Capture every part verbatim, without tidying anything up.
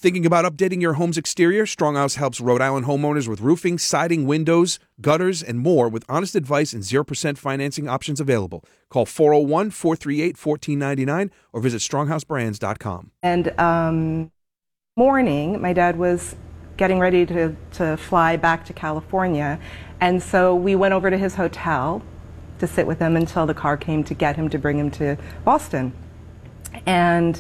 Thinking about updating your home's exterior? Stronghouse helps Rhode Island homeowners with roofing, siding, windows, gutters, and more with honest advice and zero percent financing options available. Call four oh one, four three eight, one four nine nine or visit stronghouse brands dot com. And um, morning, my dad was getting ready to, to fly back to California, and so we went over to his hotel to sit with him until the car came to get him to bring him to Boston. And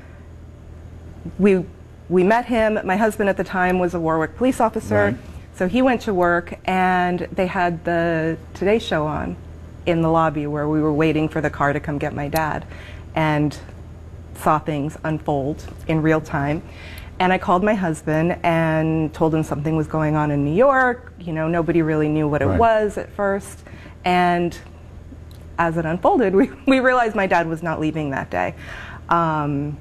we we met him. My husband at the time was a Warwick police officer, Right. so he went to work, and they had the Today Show on in the lobby where we were waiting for the car to come get my dad, and saw things unfold in real time. And I called my husband and told him something was going on in New York. You know, nobody really knew what it Right. was at first. And as it unfolded, we, we realized my dad was not leaving that day. Um,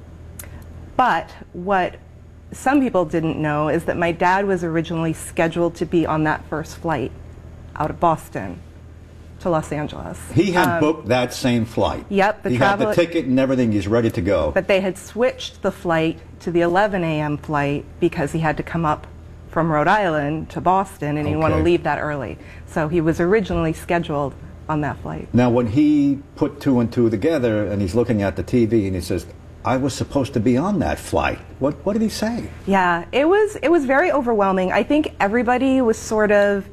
but what some people didn't know is that my dad was originally scheduled to be on that first flight out of Boston to Los Angeles. He had Um, booked that same flight. Yep, the he travel- had the ticket and everything. He's ready to go. But they had switched the flight to the eleven a m flight because he had to come up from Rhode Island to Boston, and he didn't want to Okay. leave that early. So he was originally scheduled on that flight. Now, when he put two and two together and he's looking at the T V and he says, I was supposed to be on that flight, what, what did he say? Yeah, it was it was very overwhelming. I think everybody was sort of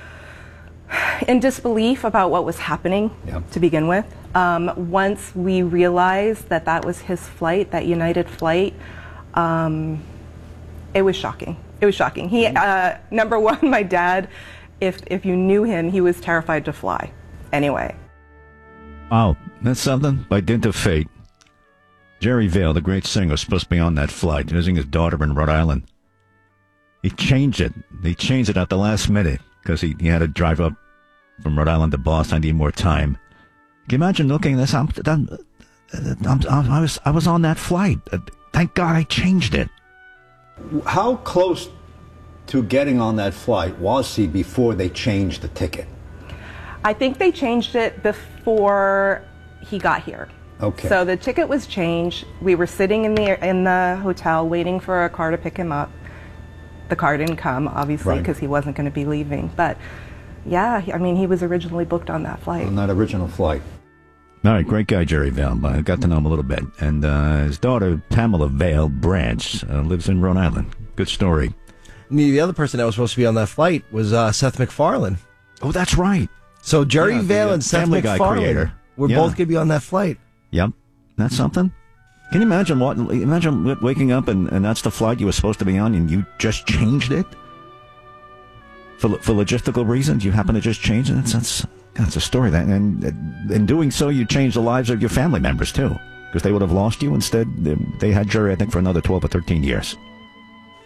in disbelief about what was happening Yeah. to begin with. Um, once we realized that that was his flight, that United flight, um, it was shocking. It was shocking. He, uh, number one, my dad, if if you knew him, he was terrified to fly. Anyway. Oh, that's something. By dint of fate, Jerry Vale, the great singer, was supposed to be on that flight, visiting his daughter in Rhode Island. He changed it. He changed it at the last minute because he, he had to drive up from Rhode Island to Boston. I need more time. Can you imagine looking at this? I'm, I'm, I'm, I'm, I was I was on that flight. Uh, Thank God I changed it. How close to getting on that flight was he before they changed the ticket? I think they changed it before he got here. Okay. So the ticket was changed. We were sitting in the in the hotel waiting for a car to pick him up. The car didn't come, obviously, Right. because he wasn't going to be leaving. But yeah, he- I mean, he was originally booked on that flight. On that original flight. All right, great guy, Jerry Vale. I got to know him a little bit. And uh, his daughter, Pamela Vale Branch, uh, lives in Rhode Island. Good story. The the other person that was supposed to be on that flight was uh, Seth MacFarlane. Oh, that's right. So Jerry Yeah, the, Vale uh, and Seth Family Guy MacFarlane creator. were Yeah. both going to be on that flight. Yep. That's something. Can you imagine what? Imagine w- waking up and, and that's the flight you were supposed to be on and you just changed it? For, for logistical reasons, you happen to just change it? That's, that's, that's a story. That, and uh, in doing so, you changed the lives of your family members, too. Because they would have lost you. Instead, they, they had Jerry, I think, for another twelve or thirteen years.